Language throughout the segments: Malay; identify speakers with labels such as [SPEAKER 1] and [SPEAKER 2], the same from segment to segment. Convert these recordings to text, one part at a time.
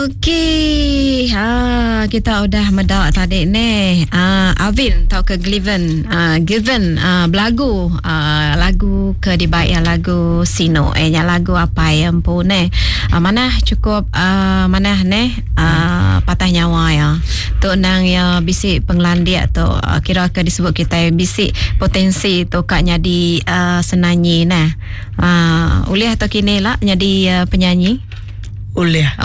[SPEAKER 1] Okey, kita udah medak tadi ni. Avin tau ke Given belagu lagu ke dibaik yang lagu Sino yang lagu apa yang pun mana cukup mana patah nyawa ya. Tu nang ya bisik penglandiak tu kira ke disebut kita bisik potensi tu kak jadi senanyi uliah atau kini lah jadi penyanyi. Uliah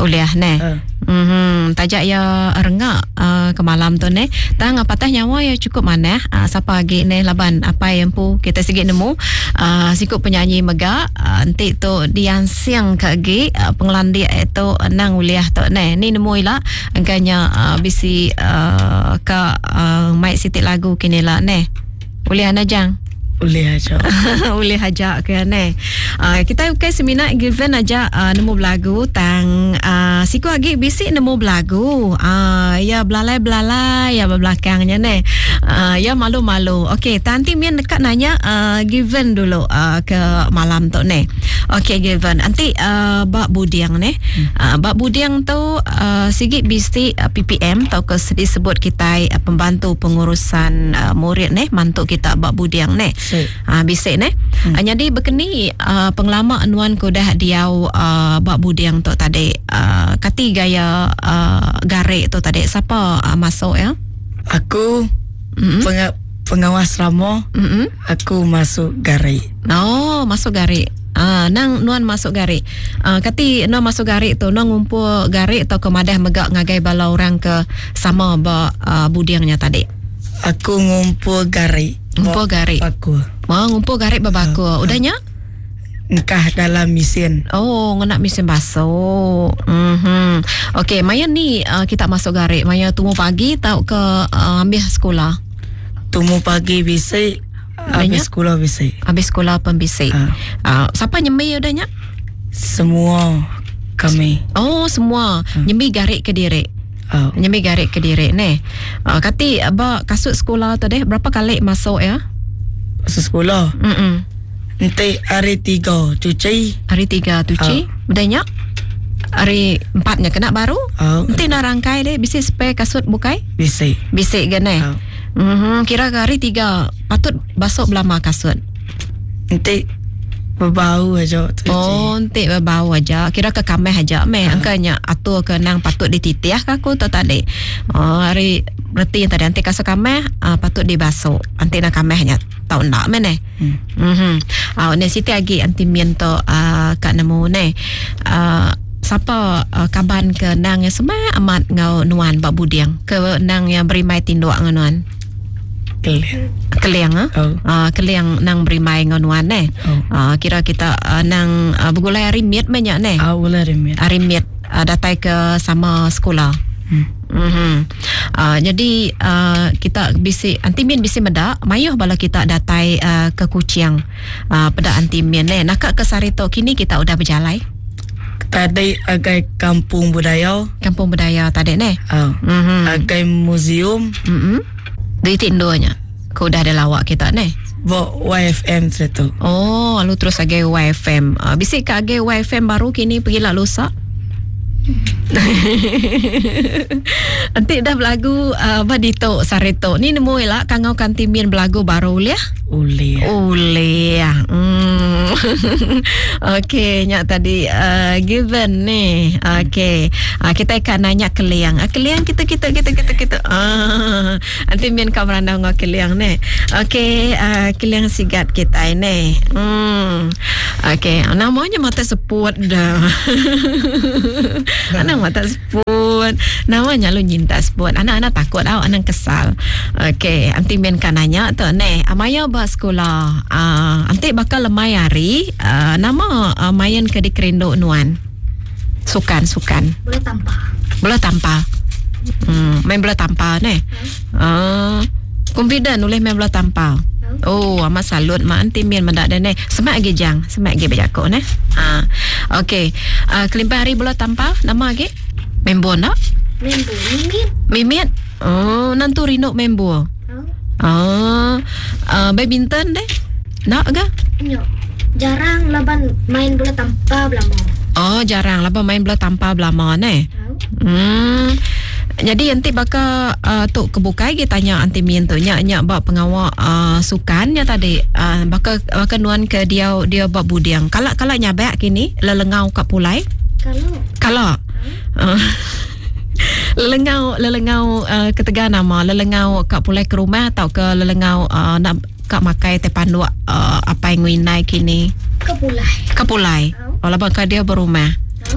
[SPEAKER 1] tajak ya rengak ke malam tu tang patah nyawa ya cukup mana siapa lagi laban apa yang pu kita sikit nemu sikut penyanyi megak nanti tu diansiang ke lagi pengelandia itu nang uliah tu ni nemu ila angkanya bisi ke mai sitik lagu kini lah uliah najang Boleh aja ke kita bukan seminar Given aja nemu belagu tang siku lagi bisik nemu belagu ya belalai ya belakangnya ya malu-malu. Okey, tanti mian dekat nanya Given dulu ke malam tu Okey Given, nanti bak budiang bak budiang tu sigit bisik PPM tau ke disebut kita pembantu pengurusan murid mantuk kita bak budiang bisik jadi berkeni pengelama anuan ko dah diau bak budiang tu tadi kati gaya garik tu tadi siapa masuk ya?
[SPEAKER 2] Aku pengawas ramo. Aku masuk garik.
[SPEAKER 1] Masuk garik. Nang nuan masuk garik. Kati nuan masuk garik tu nuan ngumpul garik atau kemadah megak ngagai bala orang ke sama bak budiangnya tadi.
[SPEAKER 2] Aku ngumpul garik.
[SPEAKER 1] Ngumpul garik. Ngumpul garik babaku. Udahnya?
[SPEAKER 2] Engkah dalam mesin.
[SPEAKER 1] Nak mesin basuh. Okey, maya ni kita masuk garik. Maya tunggu pagi tau ke ambil sekolah.
[SPEAKER 2] Tunggu pagi bisik. Habis sekolah bisik.
[SPEAKER 1] Habis sekolah pun bisik. Siapa nyembi udahnya?
[SPEAKER 2] Semua kami.
[SPEAKER 1] Semua. Nyembi garik ke diri. Nyembi garik ke diri kati abah kasut sekolah tu berapa kali masuk ya?
[SPEAKER 2] Masuk sekolah. Nanti hari 3 cuci.
[SPEAKER 1] Hari 3 cuci. Udahnya? Hari 4-nya kena baru. Nanti nak rangkai bisik spare kasut bukai? Bisik kan kira hari 3 patut basuh belama kasut.
[SPEAKER 2] Nanti berbau aja cuci.
[SPEAKER 1] Nanti berbau aja. Kira ke kameh aja angkanya atur ke nang patut dititiah ke aku tu tadi. Hari berarti yang tadi nanti kasut kameh patut dibasuh. Nanti nak kamehnya tahu nak mana? Ni siti lagi anti mien tu kat nemu siapa kaban ke nang yang semua amat ngau nuan bak budiang ke nang yang berimai tinduk nganuan. Keliang keliang nang berimai ngonuan kira kita nang bergulai arimit banyak arimit datai ke sama sekolah. Jadi kita bisik antimin bisik medak mayuh bala kita datai ke Kuching pada antimin nak ke Sarito kini kita udah berjalai
[SPEAKER 2] tadi agai kampung budaya
[SPEAKER 1] tadi
[SPEAKER 2] agai museum
[SPEAKER 1] di tindonya kau dah ada lawak kita
[SPEAKER 2] YFM tu.
[SPEAKER 1] Lalu terus agai YFM bisik ke agai YFM baru kini pergi lah lusa. Nanti dah belagu badito Sarito ni nemu lah kangau kantimin belagu baru uliah. Okey nyak tadi Given okey kita akan nanya keliang kita nanti mian kau merandau ngau keliang okey keliang sigat kita ini okey namanya mata seput dah. Anak mata seput namanya lu nyinta seput anak-anak takut anak kesal. Okey anti mian kan nanya tu amaya ba sekolah anti bakal lemai hari nama main ke di kerendok nuan sukan bola tampar main bola tampar confident boleh main bola tampar. Amat salut mak anti mian mendak dah semak lagi jang semak lagi bejako okey kelimpa hari bola tampar nama lagi membo nak mimit nantu rinok membo badminton nak ke
[SPEAKER 3] jarang laban main bola tampar belama.
[SPEAKER 1] Jarang laban main bola tampar belama Jadi nanti bakal tok kebukai kita tanya anti min tu nya bab pengawal sukan nya tadi bakal nuan ke dia bab budiang. Kalau nyabak kini lelengau kat pulai. Kalau lelengau ketega nama lelengau kat pulai ke rumah atau ke lelengau nak kat makai te panduak apa yang winai kini. Ke pulai. Wala bakal dia berumah.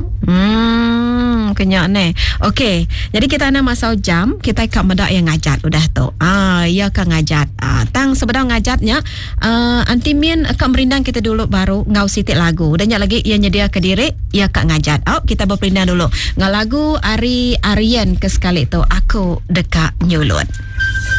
[SPEAKER 1] Kenyak ni. Okey. Jadi kita nak masau jam, kita kat medak yang ngajat udah tu. Ya kan ngajat. Tang sebenarnya ngajatnya anti min akan merindang kita dulu baru ngau sitik lagu. Dan lagi ia nyedia ke diri, ia kak ngajat. Kita berperindang dulu. Ngau lagu Ari Aryan ke sekali tu. Aku dekat nyulut.